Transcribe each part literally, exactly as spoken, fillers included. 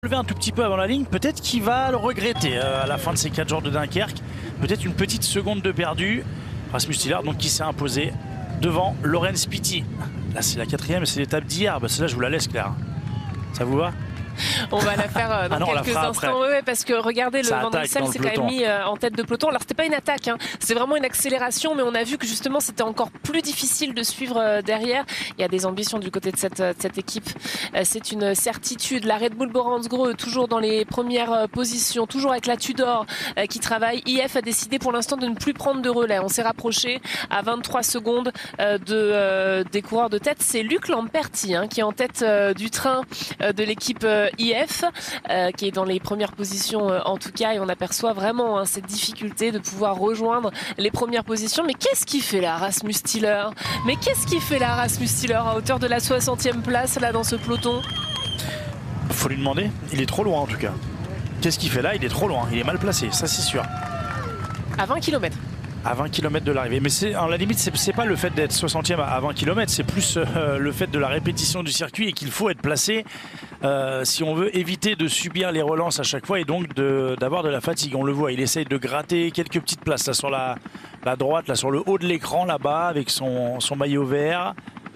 lever un tout petit peu avant la ligne, peut-être qu'il va le regretter euh, à la fin de ces quatre jours de Dunkerque. Peut-être une petite seconde de perdu. Rasmus Stillard donc qui s'est imposé devant Laurens Pitty. Là c'est la quatrième, c'est l'étape d'hier. Bah, celle-là je vous la laisse, Claire. Ça vous va? On va la faire euh, dans ah non, quelques instants, oui, ouais, parce que regardez, le Van der Sel s'est quand même mis euh, en tête de peloton. Alors c'était pas une attaque, hein. C'est vraiment une accélération, mais on a vu que justement c'était encore plus difficile de suivre euh, derrière. Il y a des ambitions du côté de cette, de cette équipe. Euh, c'est une certitude. La Red Bull Bora Hansgrohe toujours dans les premières euh, positions, toujours avec la Tudor euh, qui travaille. I F a décidé pour l'instant de ne plus prendre de relais. On s'est rapproché à vingt-trois secondes euh, de, euh, des coureurs de tête. C'est Luc Lamperti hein, qui est en tête euh, du train euh, de l'équipe euh, I F euh, qui est dans les premières positions euh, en tout cas, et on aperçoit vraiment hein, cette difficulté de pouvoir rejoindre les premières positions. Mais qu'est-ce qu'il fait là, Rasmus Stiller? Mais qu'est-ce qu'il fait là, Rasmus Stiller, à hauteur de la soixantième place là dans ce peloton? Faut lui demander, il est trop loin en tout cas. Qu'est-ce qu'il fait là? Il est trop loin, il est mal placé, ça c'est sûr. À vingt kilomètres. À vingt kilomètres de l'arrivée. Mais c'est, à la limite, c'est pas le fait d'être soixantième à vingt kilomètres, c'est plus euh, le fait de la répétition du circuit et qu'il faut être placé euh, si on veut éviter de subir les relances à chaque fois et donc de, d'avoir de la fatigue. On le voit, il essaye de gratter quelques petites places là sur la, la droite, là sur le haut de l'écran là-bas avec son, son maillot vert.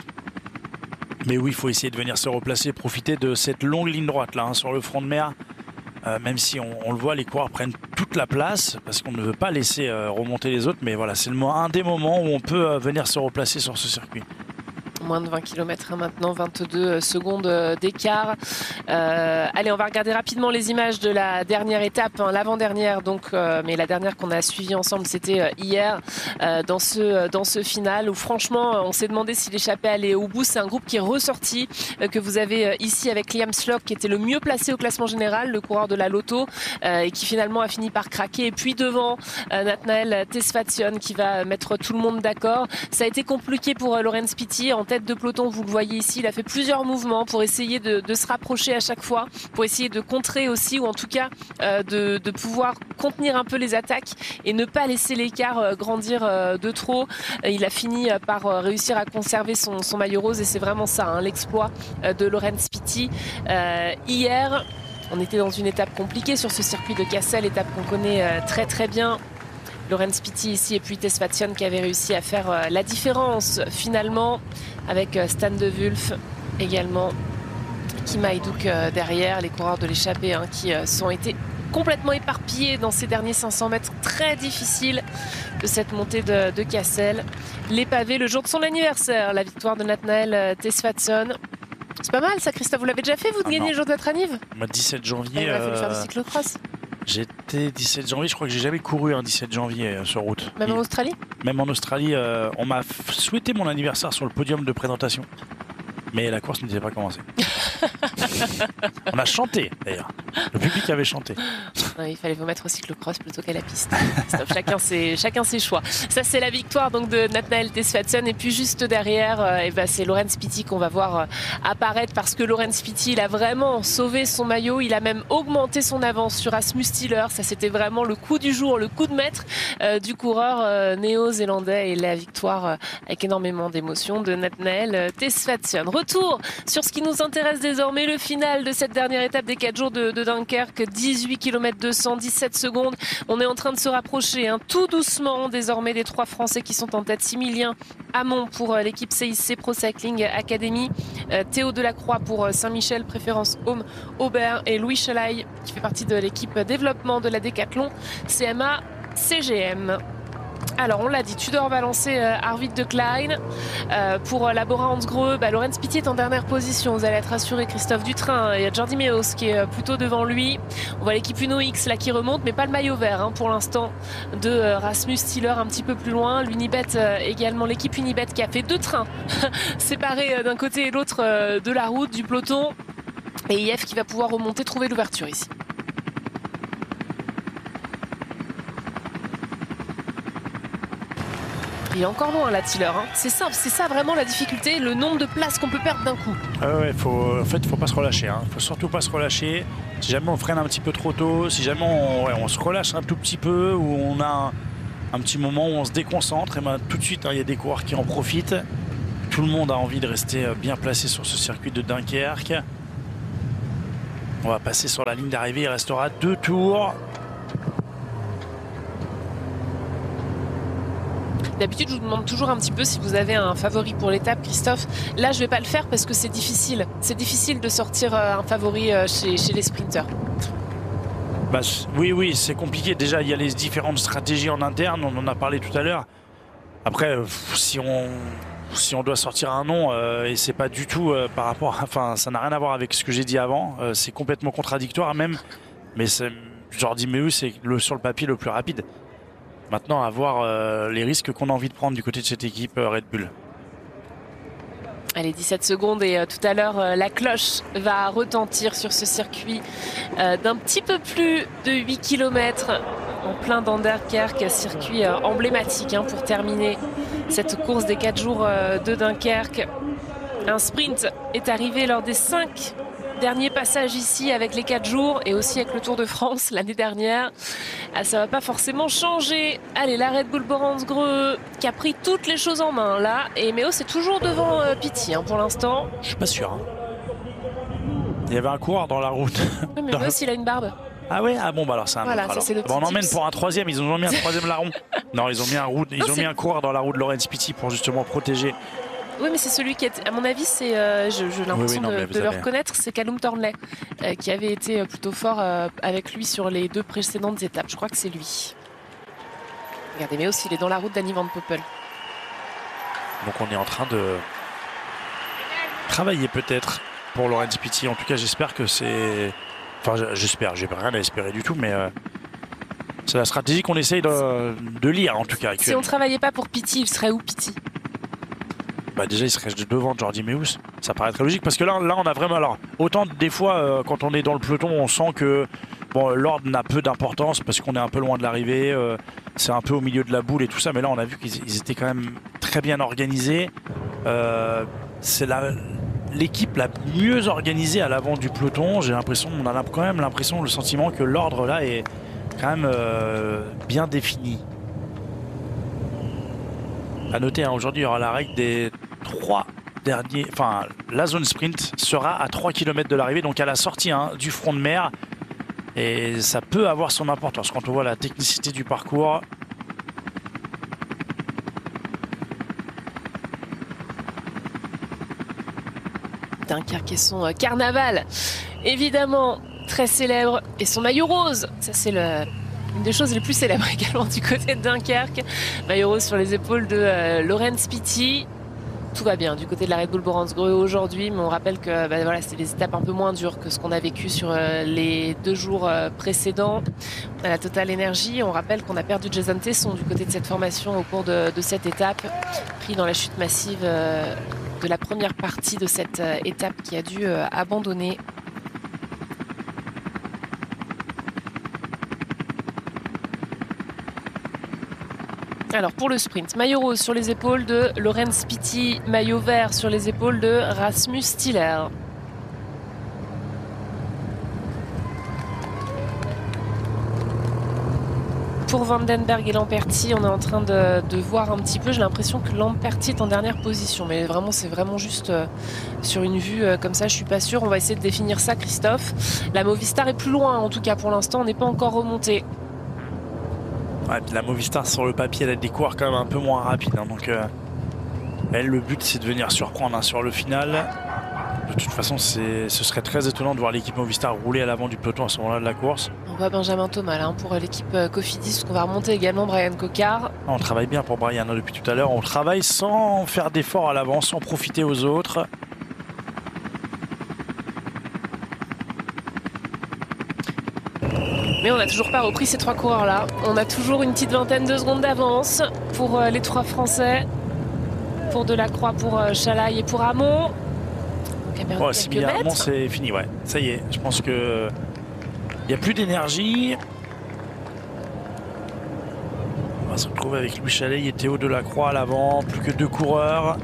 Mais oui, il faut essayer de venir se replacer, profiter de cette longue ligne droite là hein, sur le front de mer. Euh, même si on, on le voit, les coureurs prennent toute la place parce qu'on ne veut pas laisser euh, remonter les autres. Mais voilà, c'est le, un des moments où on peut euh, venir se replacer sur ce circuit. Moins de vingt kilomètres hein, maintenant, vingt-deux secondes d'écart. Euh, allez, on va regarder rapidement les images de la dernière étape, hein, l'avant-dernière donc, euh, mais la dernière qu'on a suivie ensemble, c'était euh, hier euh, dans ce dans ce final où franchement, on s'est demandé si l'échappée allait au bout. C'est un groupe qui est ressorti euh, que vous avez euh, ici avec Liam Slock qui était le mieux placé au classement général, le coureur de la Lotto, euh, et qui finalement a fini par craquer. Et puis devant euh, Nathanael Tesfazion qui va mettre tout le monde d'accord. Ça a été compliqué pour euh, Laurens Pitty en tête de peloton, vous le voyez ici, il a fait plusieurs mouvements pour essayer de, de se rapprocher à chaque fois, pour essayer de contrer aussi, ou en tout cas euh, de, de pouvoir contenir un peu les attaques et ne pas laisser l'écart euh, grandir euh, de trop. Euh, il a fini euh, par euh, réussir à conserver son, son maillot rose et c'est vraiment ça, hein, l'exploit euh, de Laurens Pitty. Euh, hier, on était dans une étape compliquée sur ce circuit de Cassel, étape qu'on connaît euh, très très bien. Laurens Pitty ici et puis Tesfazion qui avait réussi à faire euh, la différence finalement avec euh, Stan de Wulf également, Kim Hajduk euh, derrière, les coureurs de l'échappée hein, qui euh, sont été complètement éparpillés dans ces derniers cinq cents mètres très difficiles de cette montée de, de Cassel. Les pavés le jour de son anniversaire, la victoire de Nathanael Tesfazion. C'est pas mal ça, Christophe, vous l'avez déjà fait vous de ah gagner non. le jour de votre anniv? Le dix-sept janvier. Il va falloir euh... faire du cyclocross. J'étais dix-sept janvier, je crois que j'ai jamais couru un dix-sept janvier euh, sur route. Même en Australie? Même en Australie, euh, on m'a souhaité mon anniversaire sur le podium de présentation. Mais la course n'était pas commencée. On a chanté d'ailleurs. Le public avait chanté. Ouais, il fallait vous mettre au cyclocross plutôt qu'à la piste. chacun, ses, chacun ses choix. Ça c'est la victoire donc de Nathanael Tesfazion. Et puis juste derrière, euh, et ben, c'est Laurens Pitty qu'on va voir euh, apparaître parce que Laurens Pitty il a vraiment sauvé son maillot. Il a même augmenté son avance sur Rasmus Stiller. Ça c'était vraiment le coup du jour, le coup de maître euh, du coureur euh, néo-zélandais. Et la victoire euh, avec énormément d'émotion de Nathanael Tesfazion. Retour sur ce qui nous intéresse désormais, le final de cette dernière étape des quatre jours de, de Dunkerque, dix-huit kilomètres deux cent dix-sept secondes. On est en train de se rapprocher hein, tout doucement désormais des trois Français qui sont en tête. Similien Hamon pour euh, l'équipe C I C Pro Cycling Academy, euh, Théo Delacroix pour euh, Saint-Michel Préférence Home Aubert et Louis Chalaï qui fait partie de l'équipe développement de la Décathlon C M A C G M. Alors on l'a dit, Tudor va lancer euh, Arvid de Klein euh, pour euh, la Bora Hansgrohe. Bah, Laurens Pitty est en dernière position, vous allez être rassuré, Christophe Dutrin. Il y a Jordi Meeus qui est euh, plutôt devant lui. On voit l'équipe Uno X là qui remonte, mais pas le maillot vert hein, pour l'instant de euh, Rasmus Stiller un petit peu plus loin. L'Unibet euh, également, l'équipe Unibet qui a fait deux trains séparés euh, d'un côté et l'autre euh, de la route, du peloton. Et I F qui va pouvoir remonter, trouver l'ouverture ici. Il est encore loin là, Tiller. Hein. C'est simple, c'est ça vraiment la difficulté, le nombre de places qu'on peut perdre d'un coup. Ah ouais, faut, en fait, il ne faut pas se relâcher. Il hein. ne faut surtout pas se relâcher. Si jamais on freine un petit peu trop tôt, si jamais on, ouais, on se relâche un tout petit peu, ou on a un, un petit moment où on se déconcentre, et ben, tout de suite, il hein, y a des coureurs qui en profitent. Tout le monde a envie de rester bien placé sur ce circuit de Dunkerque. On va passer sur la ligne d'arrivée, il restera deux tours. D'habitude, je vous demande toujours un petit peu si vous avez un favori pour l'étape, Christophe. Là, je ne vais pas le faire parce que c'est difficile. C'est difficile de sortir un favori chez, chez les sprinteurs. Bah, oui, oui, c'est compliqué. Déjà, il y a les différentes stratégies en interne. On en a parlé tout à l'heure. Après, si on, si on doit sortir un nom, euh, et c'est pas du tout euh, par rapport... À, enfin, ça n'a rien à voir avec ce que j'ai dit avant. Euh, c'est complètement contradictoire même. Mais Jordi Meeus, c'est le, sur le papier le plus rapide. Maintenant, à voir euh, les risques qu'on a envie de prendre du côté de cette équipe euh, Red Bull. Allez, dix-sept secondes et euh, tout à l'heure, euh, la cloche va retentir sur ce circuit euh, d'un petit peu plus de huit kilomètres en plein Dunkerque, circuit euh, emblématique hein, pour terminer cette course des quatre jours euh, de Dunkerque. Un sprint est arrivé lors des cinq derniers passages ici avec les quatre jours et aussi avec le Tour de France l'année dernière. Ah, ça va pas forcément changer. Allez, la Red Bull Boransgreux qui a pris toutes les choses en main là. Et Meeus c'est toujours devant euh, Pitty hein, pour l'instant. Je suis pas sûr. Hein. Il y avait un coureur dans la route. Oui, mais Meeus il a une barbe. Ah ouais, ah bon bah alors c'est un voilà, autre. Ça, alors. Bon, on emmène pour un troisième. Ils ont mis un troisième larron. Non, ils ont mis un route. Ils non, ont mis un coureur dans la roue de Laurens Pitty pour justement protéger. Oui, mais c'est celui qui est, à mon avis, c'est, euh, j'ai l'impression oui, oui, de, de le reconnaître, c'est Callum Thornley, euh, qui avait été plutôt fort euh, avec lui sur les deux précédentes étapes. Je crois que c'est lui. Regardez, mais aussi, il est dans la route d'Annie Van Poppel. Donc on est en train de travailler peut-être pour Laurens Pitty. En tout cas, j'espère que c'est... Enfin, j'espère, j'ai rien à espérer du tout, mais... Euh... C'est la stratégie qu'on essaye de, de lire, en tout cas. Si on ne travaillait pas pour Pitty, il serait où, Pitty? Bah déjà il serait devant Jordi Meeus, ça paraît très logique parce que là, là on a vraiment alors autant des fois euh, quand on est dans le peloton on sent que bon l'ordre n'a peu d'importance parce qu'on est un peu loin de l'arrivée, euh, c'est un peu au milieu de la boule et tout ça, mais là on a vu qu'ils étaient quand même très bien organisés. Euh, c'est la l'équipe la mieux organisée à l'avant du peloton. J'ai l'impression, on a quand même l'impression, le sentiment que l'ordre là est quand même euh, bien défini. À noter, hein, aujourd'hui, il y aura la règle des trois derniers... Enfin, la zone sprint sera à trois kilomètres de l'arrivée, donc à la sortie hein, du front de mer. Et ça peut avoir son importance quand on voit la technicité du parcours. Dunkerque et son carnaval, évidemment, très célèbre. Et son maillot rose, ça c'est le... une des choses les plus célèbres également du côté de Dunkerque. Maillot rose sur les épaules de euh, Laurens Pitty. Tout va bien du côté de la Red Bull Boransgreux aujourd'hui, mais on rappelle que bah, voilà, c'est des étapes un peu moins dures que ce qu'on a vécu sur euh, les deux jours euh, précédents. On a la Total Energy. On rappelle qu'on a perdu Jason Tesson du côté de cette formation au cours de, de cette étape, pris dans la chute massive euh, de la première partie de cette euh, étape qui a dû euh, abandonner. Alors pour le sprint, maillot rose sur les épaules de Laurens Pitty, maillot vert sur les épaules de Rasmus Stiller. Pour Vandenberg et Lamperti, on est en train de, de voir un petit peu, j'ai l'impression que Lamperti est en dernière position, mais vraiment c'est vraiment juste euh, sur une vue euh, comme ça, je suis pas sûre. On va essayer de définir ça, Christophe. La Movistar est plus loin en tout cas pour l'instant, on n'est pas encore remonté. Ouais, la Movistar sur le papier elle a des coureurs quand même un peu moins rapides hein, donc euh, elle le but c'est de venir surprendre hein, sur le final. De toute façon ce serait très étonnant de voir l'équipe Movistar rouler à l'avant du peloton à ce moment là de la course. On voit Benjamin Thomas là hein, pour l'équipe euh, Cofidis, qu'on va remonter également Brian Cocard. On travaille bien pour Brian hein, depuis tout à l'heure, on travaille sans faire d'efforts à l'avant, sans profiter aux autres. Mais on n'a toujours pas repris ces trois coureurs-là. On a toujours une petite vingtaine de secondes d'avance pour euh, les trois Français. Pour Delacroix, pour euh, Chalaï et pour Hamon. Oh, Similia Hamon, c'est fini, ouais. Ça y est, je pense que il n'y a plus d'énergie. On va se retrouver avec Louis Chalaï et Théo Delacroix à l'avant. Plus que deux coureurs.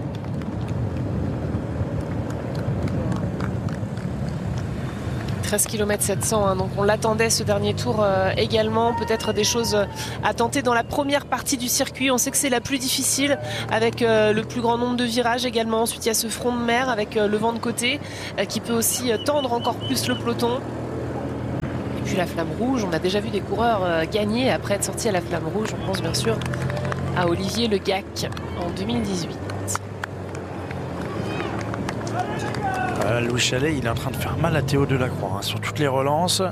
treize kilomètres sept cents, hein, donc on l'attendait ce dernier tour euh, également. Peut-être des choses à tenter dans la première partie du circuit. On sait que c'est la plus difficile avec euh, le plus grand nombre de virages également. Ensuite il y a ce front de mer avec euh, le vent de côté euh, qui peut aussi euh, tendre encore plus le peloton. depuis la flamme rouge. On a déjà vu des coureurs euh, gagner après être sortis à la flamme rouge. On pense bien sûr à Olivier Le Gac en deux mille dix-huit. Voilà, Louis Chalet, il est en train de faire mal à Théo Delacroix hein, sur toutes les relances.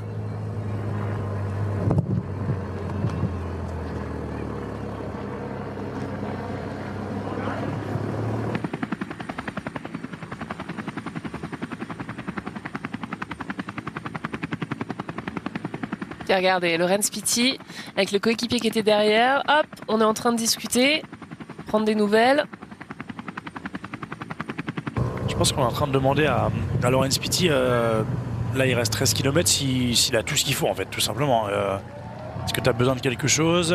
Et regardez, Laurens Pitty avec le coéquipier qui était derrière. Hop, on est en train de discuter, prendre des nouvelles. Je pense qu'on est en train de demander à, à Laurens Pitty, euh, là il reste treize kilomètres, s'il si, a tout ce qu'il faut en fait, tout simplement. Euh, Est-ce que tu as besoin de quelque chose?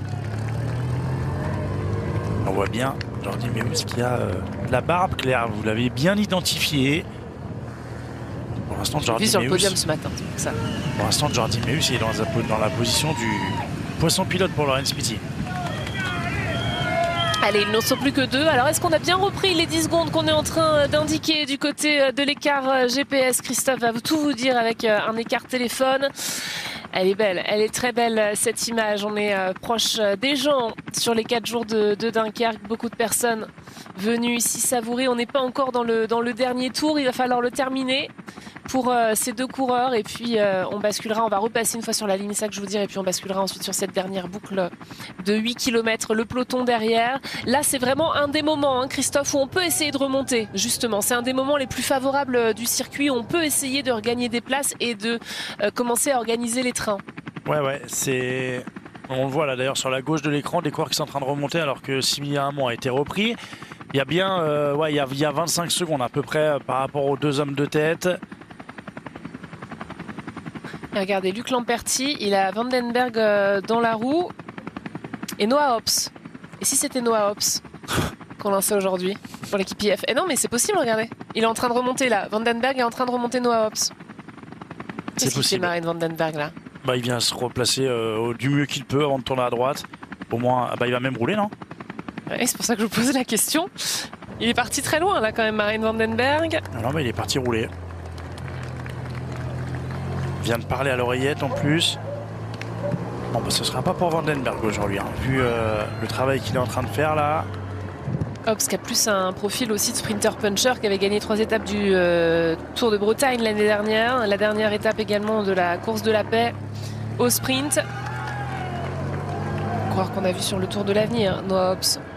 On voit bien, Jordi Meeus qui a euh, la barbe claire, vous l'avez bien identifié. Pour l'instant, Jordi Meeus sur le Meeus, podium ce matin, c'est pour ça. Pour l'instant, Jordi Meeus est dans la, dans la position du poisson pilote pour Laurens Pitty. Allez, ils n'en sont plus que deux. Alors, est-ce qu'on a bien repris les dix secondes qu'on est en train d'indiquer du côté de l'écart G P S? Christophe va tout vous dire avec un écart téléphone. Elle est belle, elle est très belle cette image. On est proche des gens sur les quatre jours de, de Dunkerque. Beaucoup de personnes venues ici savourer. On n'est pas encore dans le, dans le dernier tour. Il va falloir le terminer pour euh, ces deux coureurs. Et puis euh, on basculera, on va repasser une fois sur la ligne, c'est ça que je vous dire. Et puis on basculera ensuite sur cette dernière boucle de huit kilomètres. Le peloton derrière. Là, c'est vraiment un des moments, hein, Christophe, où on peut essayer de remonter. Justement, c'est un des moments les plus favorables du circuit. Où on peut essayer de regagner des places et de euh, commencer à organiser les trains. Ouais, ouais, c'est... On le voit là d'ailleurs sur la gauche de l'écran, des coureurs qui sont en train de remonter alors que Similia-Hamon a été repris. Il y a bien euh, ouais, il y a, il y a vingt-cinq secondes à peu près euh, par rapport aux deux hommes de tête. Et regardez, Luc Lamperti, il a Vandenberg euh, dans la roue et Noah Hobbs. Et si c'était Noah Hobbs qu'on lançait aujourd'hui pour l'équipe I F? Et non, mais c'est possible, regardez. Il est en train de remonter là. Vandenberg est en train de remonter Noah Hobbs. C'est possible. Marine Vandenberg là. Bah, il vient se replacer euh, du mieux qu'il peut avant de tourner à droite. Au moins, bah, il va même rouler, non? Ouais, c'est pour ça que je vous pose la question. Il est parti très loin là quand même, Marine Vandenberg. Ah non, mais il est parti rouler. Il vient de parler à l'oreillette en plus. Bon, bah, ce sera pas pour Vandenberg aujourd'hui, hein, vu euh, le travail qu'il est en train de faire là. Hobbs qui a plus un profil aussi de sprinter puncher, qui avait gagné trois étapes du euh, Tour de Bretagne l'année dernière. La dernière étape également de la course de la paix au sprint. Croire qu'on a vu sur le Tour de l'avenir, Noah Hobbs.